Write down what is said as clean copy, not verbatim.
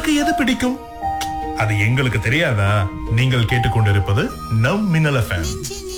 உங்களுக்கு எது பிடிக்கும்? அது எங்களுக்கு தெரியாதா? நீங்கள் கேட்டுக்கொண்டிருப்பது நம் மின்னல் எஃப்எம்.